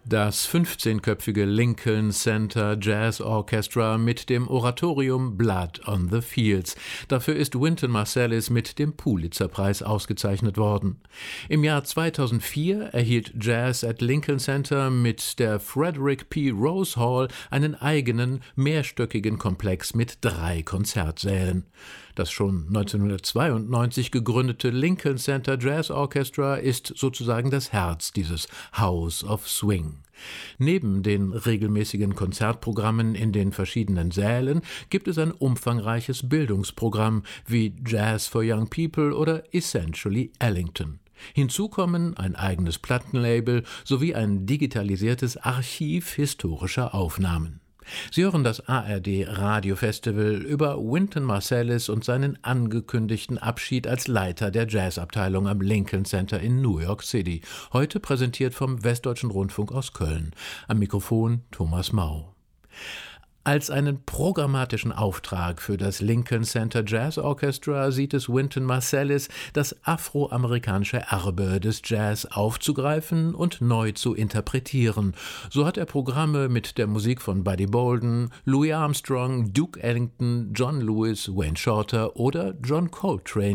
Das 15-köpfige Lincoln Center Jazz Orchestra mit dem Oratorium Blood on the Fields. Dafür ist Wynton Marsalis mit dem Pulitzer-Preis ausgezeichnet worden. Im Jahr 2004 erhielt Jazz at Lincoln Center mit der Frederick P. Rose Hall einen eigenen, mehrstöckigen Komplex mit 3 Konzertsälen. Das schon 1992 gegründete Lincoln Center Jazz Orchestra ist sozusagen das Herz dieses House of Swing. Neben den regelmäßigen Konzertprogrammen in den verschiedenen Sälen gibt es ein umfangreiches Bildungsprogramm wie Jazz for Young People oder Essentially Ellington. Hinzu kommen ein eigenes Plattenlabel sowie ein digitalisiertes Archiv historischer Aufnahmen. Sie hören das ARD-Radiofestival über Wynton Marsalis und seinen angekündigten Abschied als Leiter der Jazzabteilung am Lincoln Center in New York City. Heute präsentiert vom Westdeutschen Rundfunk aus Köln. Am Mikrofon Thomas Mau. Als einen programmatischen Auftrag für das Lincoln Center Jazz Orchestra sieht es Wynton Marsalis, das afroamerikanische Erbe des Jazz aufzugreifen und neu zu interpretieren. So hat er Programme mit der Musik von Buddy Bolden, Louis Armstrong, Duke Ellington, John Lewis, Wayne Shorter oder John Coltrane